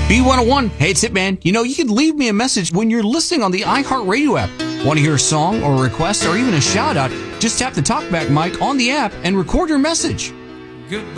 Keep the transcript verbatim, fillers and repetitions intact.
B one oh one, hey, it's Hitman. You know, you can leave me a message when you're listening on the iHeartRadio app. Want to hear a song or a request or even a shout out? Just tap the talkback mic on the app and record your message. Goodbye.